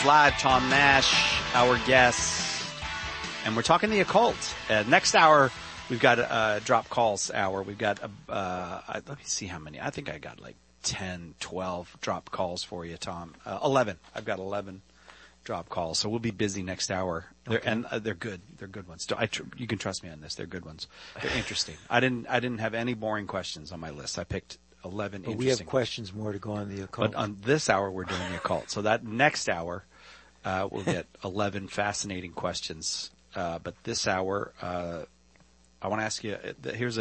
News Live. Tom Nash, our guest. And we're talking the occult. Next hour, we've got a drop calls hour. We've got, let me see how many. I think I got like 10, 12 drop calls for you, Tom. 11. I've got 11 drop calls. So we'll be busy next hour. And they're good. They're good ones. You can trust me on this. They're good ones. They're interesting. I didn't have any boring questions on my list. I picked 11 but interesting. We have questions more to go on the occult. But on this hour, we're doing the occult. So that next hour, we'll get 11 fascinating questions. But this hour, I want to ask you, this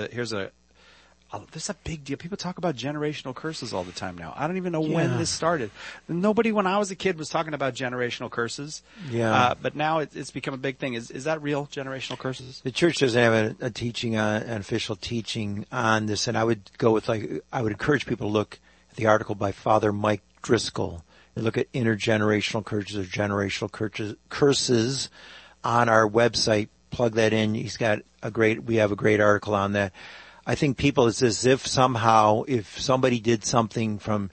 is a big deal. People talk about generational curses all the time now. I don't even know when this started. Nobody, when I was a kid, was talking about generational curses. Yeah. But now it's become a big thing. Is that real, generational curses? The church doesn't have a teaching, an official teaching on this, and I would go with I would encourage people to look at the article by Father Mike Driscoll and look at intergenerational curses or generational curses on our website. Plug that in. We have a great article on that. I think people, it's as if somehow, if somebody did something from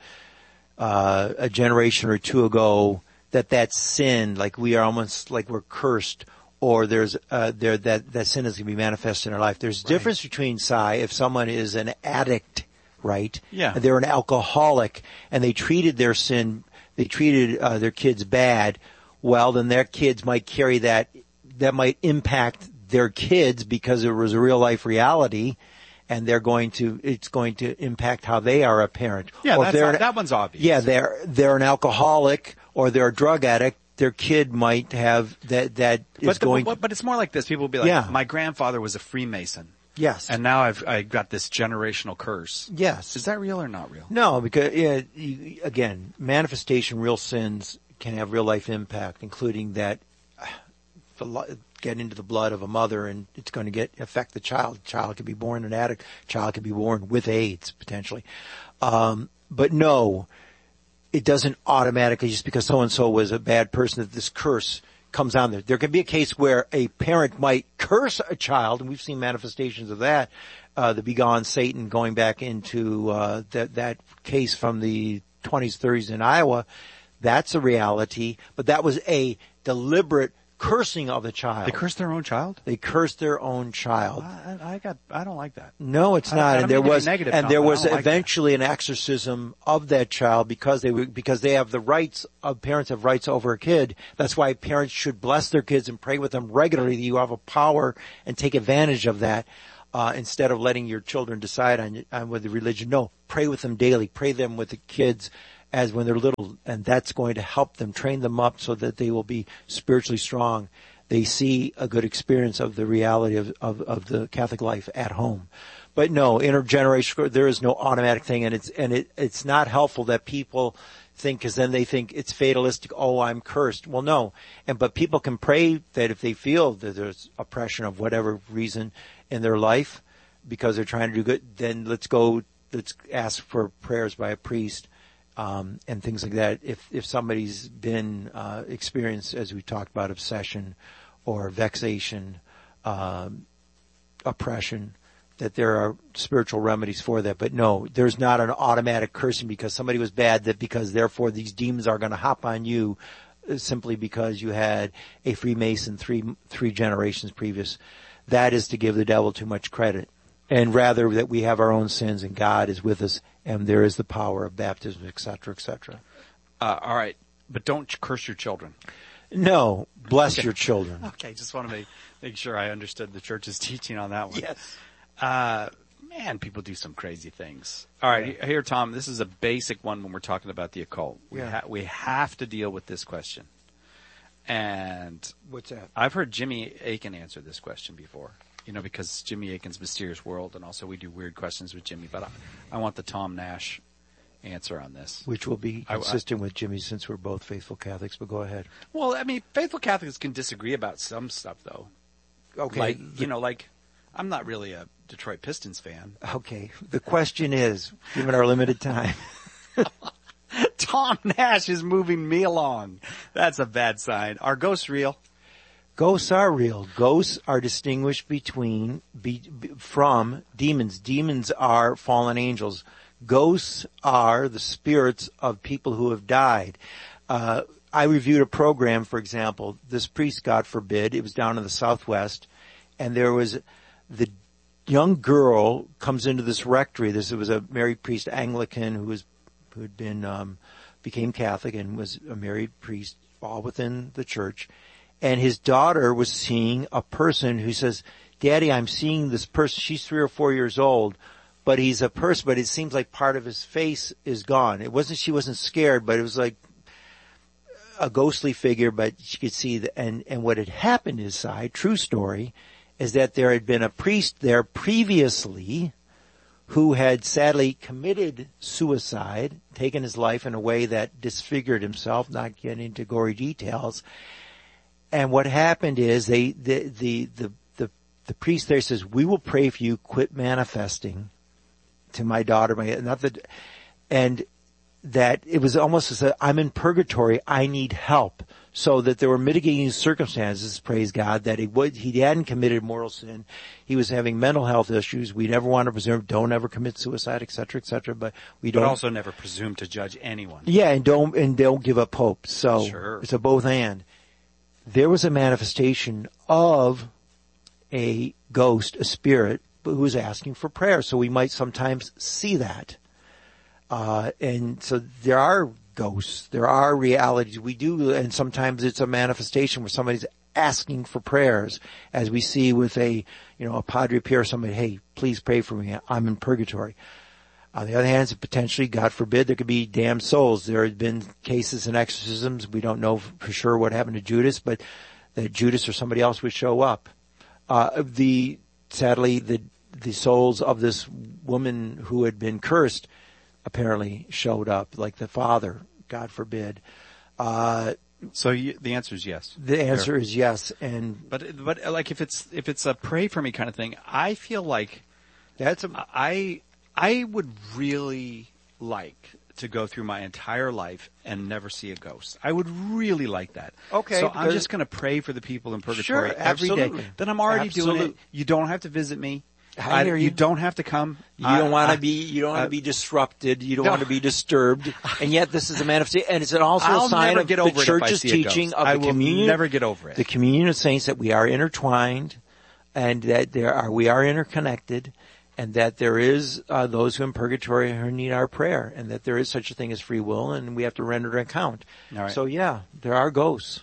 a generation or two ago, that sin, like we are almost like we're cursed, or there's that sin is going to be manifest in our life. There's a difference between, if someone is an addict, right? Yeah. They're an alcoholic, and they treated their sin, they treated their kids bad. Well, then their kids might carry that might impact their kids because it was a real life reality. And it's going to impact how they are a parent. Yeah, that one's obvious. Yeah, they're an alcoholic or they're a drug addict. Their kid might have that But it's more like this. People will be like, my grandfather was a Freemason. Yes. And now I got this generational curse. Yes. Is that real or not real? No, because, again, manifestation, real sins can have real life impact, including that get into the blood of a mother, and it's going to affect the child. The child could be born an addict. Child could be born with AIDS, potentially. But no, it doesn't automatically, just because so-and-so was a bad person, that this curse comes on there. There can be a case where a parent might curse a child, and we've seen manifestations of that. The begone Satan, going back into that case from the 20s, 30s in Iowa. That's a reality, but that was a deliberate cursing of the child. They cursed their own child? They cursed their own child. I don't like that. No, it's not. And there was eventually an exorcism of that child because they have the rights of parents have rights over a kid. That's why parents should bless their kids and pray with them regularly. You have a power and take advantage of that. Instead of letting your children decide on with the religion. No, pray with them daily. Pray them with the kids as when they're little, and that's going to help them, train them up so that they will be spiritually strong. They see a good experience of the reality of the Catholic life at home. But no, intergenerational, there is no automatic thing, and it's not helpful that people think, because then they think it's fatalistic. Oh, I'm cursed. Well, no. But people can pray that if they feel that there's oppression of whatever reason in their life because they're trying to do good, then let's ask for prayers by a priest. And things like that. If somebody's been experienced, as we talked about, obsession or vexation, oppression, that there are spiritual remedies for that. But no, there's not an automatic cursing because somebody was bad, that because therefore these demons are going to hop on you simply because you had a Freemason three generations previous. That is to give the devil too much credit. And rather that we have our own sins and God is with us and there is the power of baptism, et cetera, et cetera. All right. But don't curse your children. No. Bless your children. Okay. Just want to make sure I understood the church's teaching on that one. Yes. Man, people do some crazy things. All right. Here, Tom, this is a basic one when we're talking about the occult. We have to deal with this question. And what's that? I've heard Jimmy Akin answer this question before. Because Jimmy Akin's Mysterious World, and also we do weird questions with Jimmy, but I want the Tom Nash answer on this. Which will be consistent with Jimmy since we're both faithful Catholics, but go ahead. Well, I mean, faithful Catholics can disagree about some stuff, though. Okay. I'm not really a Detroit Pistons fan. Okay. The question is, given our limited time. Tom Nash is moving me along. That's a bad sign. Are ghosts real? Ghosts are real. Ghosts are distinguished from demons. Demons are fallen angels. Ghosts are the spirits of people who have died. I reviewed a program, for example, this priest, God forbid, it was down in the Southwest, and there was the young girl comes into this rectory. It was a married priest, Anglican, who had been, became Catholic and was a married priest, all within the church. And his daughter was seeing a person who says, Daddy, I'm seeing this person. She's 3 or 4 years old, but he's a person, but it seems like part of his face is gone. She wasn't scared, but it was like a ghostly figure, but she could see and what had happened inside, true story, is that there had been a priest there previously who had sadly committed suicide, taken his life in a way that disfigured himself, not getting into gory details. And what happened is the priest there says, we will pray for you, quit manifesting to my daughter, and that it was almost as I'm in purgatory, I need help. So that there were mitigating circumstances, praise God, that he hadn't committed mortal sin. He was having mental health issues. We never want to presume, don't ever commit suicide, et cetera, but we don't. But also never presume to judge anyone. Yeah, and don't give up hope. So sure. It's a both and. There was a manifestation of a ghost, a spirit, who was asking for prayer. So we might sometimes see that. And so there are ghosts, there are realities we do, and sometimes it's a manifestation where somebody's asking for prayers, as we see with a Padre Pio or somebody, hey, please pray for me, I'm in purgatory. On the other hand, potentially, God forbid, there could be damned souls. There have been cases in exorcisms, we don't know for sure what happened to Judas, but that Judas or somebody else would show up. Sadly, the souls of this woman who had been cursed apparently showed up, like the father, God forbid. So the answer is yes. The answer is yes, but like if it's a pray for me kind of thing, I feel like I would really like to go through my entire life and never see a ghost. I would really like that. Okay. So I'm just going to pray for the people in purgatory every day. Then I'm already doing it. You don't have to visit me. I hear you. You don't have to come. You don't want to be disrupted. You don't want to be disturbed. And yet this is a manifestation, and it's also a sign of the church's teaching of the communion. I will never get over it. The communion of saints, that we are intertwined, and that we are interconnected, and that there is those who in purgatory who need our prayer, and that there is such a thing as free will, and we have to render an account. All right. So yeah, there are ghosts.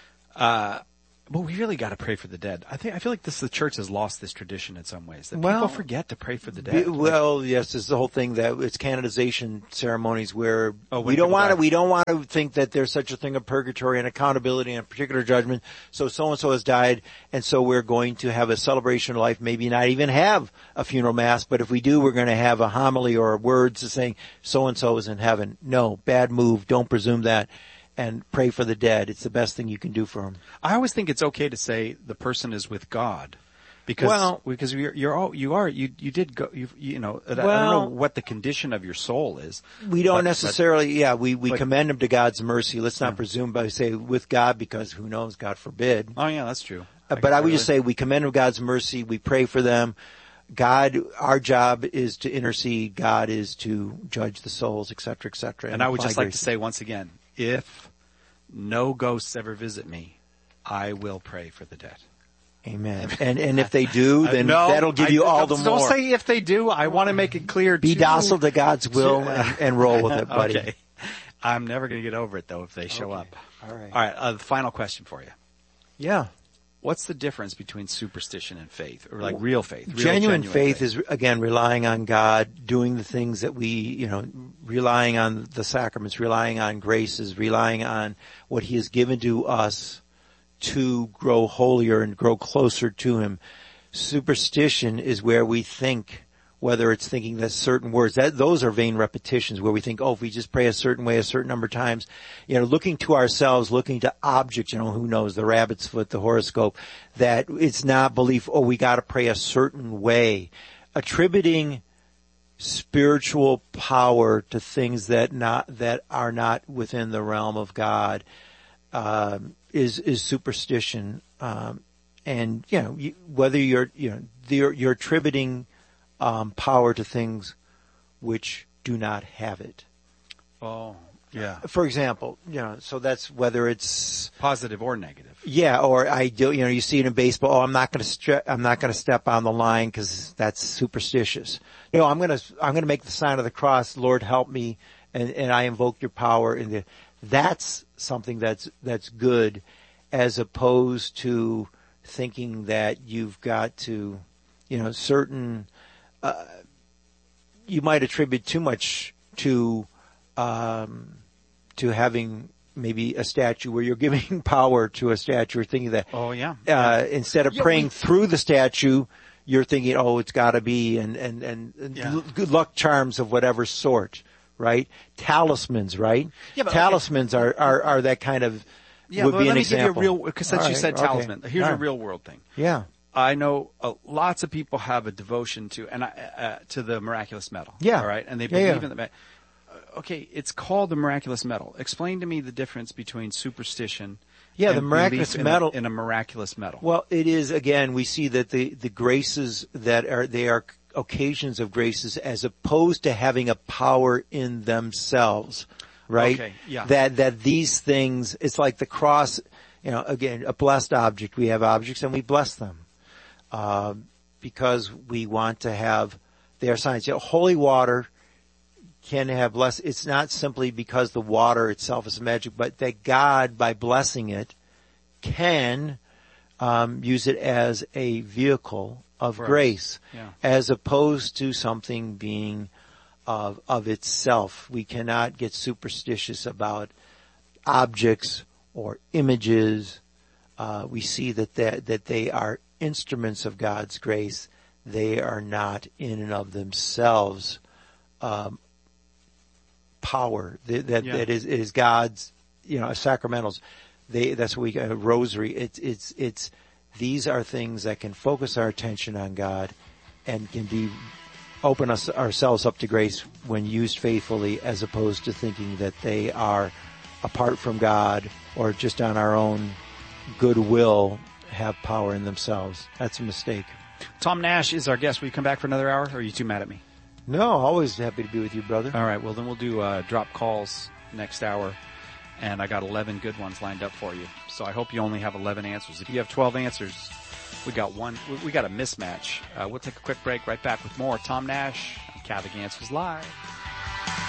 But we really got to pray for the dead. I feel like the church has lost this tradition in some ways. That people forget to pray for the dead. Yes, it's the whole thing that it's canonization ceremonies where we don't want to think that there's such a thing of purgatory and accountability and a particular judgment. So and so has died, and so we're going to have a celebration of life. Maybe not even have a funeral mass, but if we do, we're going to have a homily or words saying so and so is in heaven. No, bad move. Don't presume that. And pray for the dead. It's the best thing you can do for them. I always think it's okay to say the person is with God, because you did go. I don't know what the condition of your soul is. We don't necessarily. We commend them to God's mercy. Let's not presume by say with God, because who knows? God forbid. Oh yeah, that's true. But I would just say we commend them to God's mercy. We pray for them. God, our job is to intercede. God is to judge the souls, et cetera, et cetera. And I would just like to say once again, if no ghosts ever visit me, I will pray for the dead. Amen. And if they do, then that'll give you all the more. Don't say if they do. I want to make it clear. Be docile to God's will and roll with it, buddy. Okay. I'm never going to get over it, though, if they show up. All right. All right. The final question for you. Yeah. What's the difference between superstition and faith, or like real faith? Genuine faith is, again, relying on God, doing the things that we, relying on the sacraments, relying on graces, relying on what He has given to us to grow holier and grow closer to Him. Superstition is where we think, whether it's thinking that certain words, those are vain repetitions where we think, if we just pray a certain way a certain number of times, looking to ourselves, looking to objects, who knows, the rabbit's foot, the horoscope, that it's not belief, we got to pray a certain way. Attributing spiritual power to things that are not within the realm of God, is superstition. And, whether you're attributing power to things which do not have it. Oh, Yeah. For example, so that's whether it's positive or negative. Yeah, or you see it in baseball. Oh, I'm not going to step on the line because that's superstitious. I'm going to make the sign of the cross. Lord, help me, and I invoke your power. That's something that's good, as opposed to thinking that you've got to, certain. You might attribute too much to having maybe a statue where you're giving power to a statue, or thinking that. Oh yeah. Instead of praying through the statue, you're thinking, oh, it's got to be and good luck charms of whatever sort, right? Talismans, right? Yeah, but talismans are that kind of. Yeah, would but be let an me example. give you because since you said talisman, here's a right. real world thing. Yeah. I know lots of people have a devotion to to the miraculous medal. Yeah. All right, and they believe in the. Okay, it's called the miraculous medal. Explain to me the difference between superstition. Yeah, and the miraculous belief medal in a miraculous medal. Well, it is, again, we see that the graces they are occasions of graces, as opposed to having a power in themselves, right? Okay, yeah. That these things, it's like the cross, again, a blessed object. We have objects and we bless them, because we want to have their signs. Holy water can have blessed. It's not simply because the water itself is magic, but that God, by blessing it, can use it as a vehicle of grace, as opposed to something being of itself. We cannot get superstitious about objects or images. We see that they are instruments of God's grace. They are not in and of themselves power. That is God's, sacramentals. That's what we got, a rosary. It's these are things that can focus our attention on God and can open ourselves up to grace when used faithfully, as opposed to thinking that they are apart from God or just on our own goodwill have power in themselves. That's a mistake. Tom Nash is our guest. Will you come back for another hour, or are you too mad at me? No, always happy to be with you, brother. All right, well then we'll do drop calls next hour, and I got 11 good ones lined up for you. So I hope you only have 11 answers. If you have 12 answers, we got a mismatch. We'll take a quick break, right back with more Tom Nash on Catholic Answers Live.